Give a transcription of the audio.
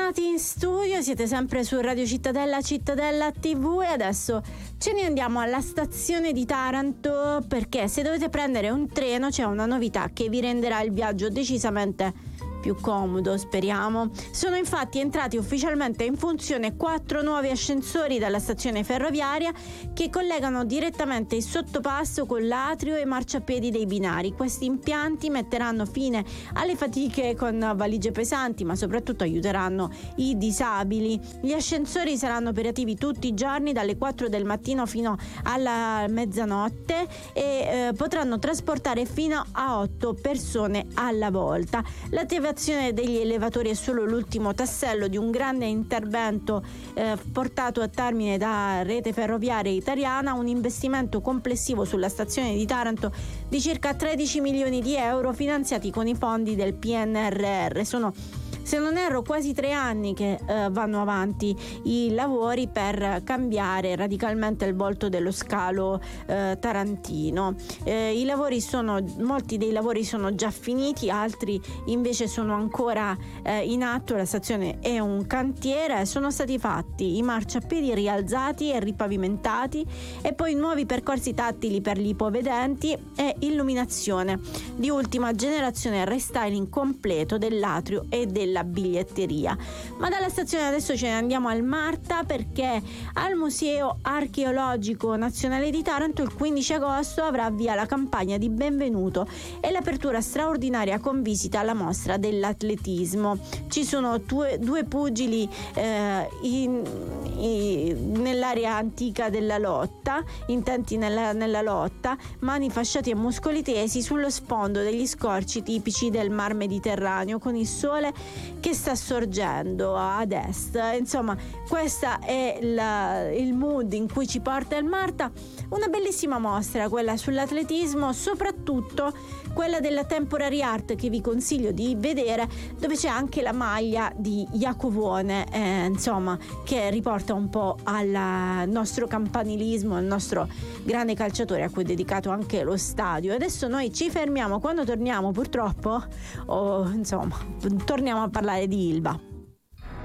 Bentornati in studio, siete sempre su Radio Cittadella, Cittadella TV, e adesso ce ne andiamo alla stazione di Taranto, perché se dovete prendere un treno c'è una novità che vi renderà il viaggio decisamente più comodo, speriamo. Sono infatti entrati ufficialmente in funzione 4 nuovi ascensori dalla stazione ferroviaria che collegano direttamente il sottopasso con l'atrio e i marciapiedi dei binari. Questi impianti metteranno fine alle fatiche con valigie pesanti, ma soprattutto aiuteranno i disabili. Gli ascensori saranno operativi tutti i giorni dalle 4 del mattino fino alla mezzanotte e potranno trasportare fino a 8 persone alla volta. L'attivazione degli elevatori è solo l'ultimo tassello di un grande intervento portato a termine da Rete Ferroviaria Italiana, un investimento complessivo sulla stazione di Taranto di circa 13 milioni di euro finanziati con i fondi del PNRR. Sono, se non erro, quasi 3 anni che vanno avanti i lavori per cambiare radicalmente il volto dello scalo tarantino. Molti dei lavori sono già finiti, altri invece sono ancora in atto. La stazione è un cantiere, sono stati fatti i marciapiedi rialzati e ripavimentati e poi nuovi percorsi tattili per gli ipovedenti e illuminazione di ultima generazione, restyling completo dell'atrio e della biglietteria. Ma dalla stazione adesso ce ne andiamo al Marta, perché al Museo Archeologico Nazionale di Taranto il 15 agosto avrà via la campagna di benvenuto e l'apertura straordinaria con visita alla mostra dell'atletismo. Ci sono due pugili nell'area antica della lotta, intenti nella lotta, mani fasciati e muscoli tesi sullo sfondo degli scorci tipici del mar Mediterraneo, con il sole che sta sorgendo ad est. Insomma, questo è il mood in cui ci porta il Marta. Una bellissima mostra quella sull'atletismo, soprattutto quella della Temporary Art, che vi consiglio di vedere, dove c'è anche la maglia di Iacovone, insomma, che riporta un po' al nostro campanilismo, al nostro grande calciatore a cui è dedicato anche lo stadio. Adesso noi ci fermiamo, quando torniamo purtroppo torniamo a parlare di Ilva.